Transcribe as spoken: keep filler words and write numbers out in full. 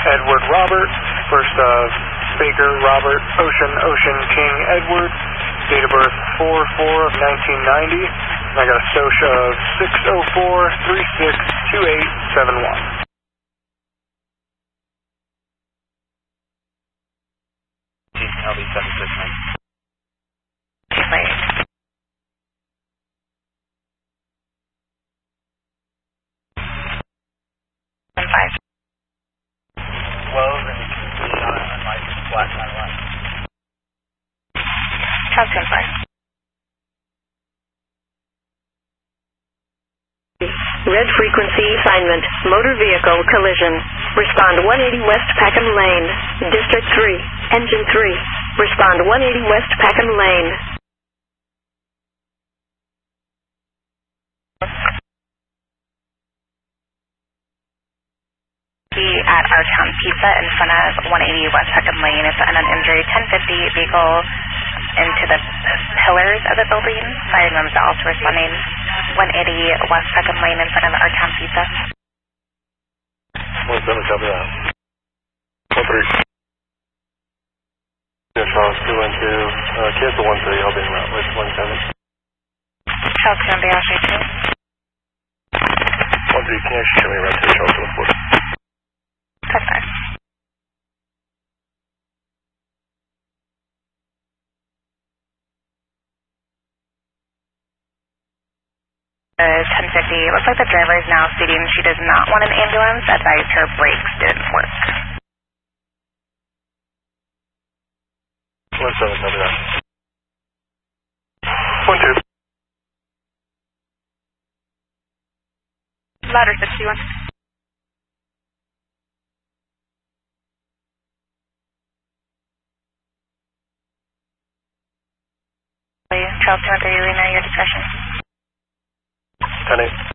Edward Robert, first of Baker Robert Ocean Ocean King Edward, date of birth four four of nineteen ninety, and I got a SOCIA of six oh four three six two eight seven one. I'll be seven six nine. Five. Twelve and you can see on an unlicensed flat nine line. Charles ten five. Red frequency assignment, motor vehicle collision. Respond one eighty West Packham Lane, District three, Engine three. Respond one eighty West Packham Lane. At Our Town Pizza in front of one eighty West Peckham Lane. It's an uninjured ten fifty vehicle into the pillars of the building. Fire members are also responding. one eighty West Peckham Lane in front of Our Town Pizza. one seven, copy that. one three. Yeah, Charles two one two. Uh, cancel one three, I'll be in route with one seven. Charles two one three, I'll show you. one three, can you actually show me route to Charles one four? That's fine. Uh, ten fifty. Looks like the driver is now stating she does not want an ambulance. Advised her brakes didn't work. one seven, copy that. one two. Louder, sixty-one. Charles two one three, Arena, your discretion. ten eight.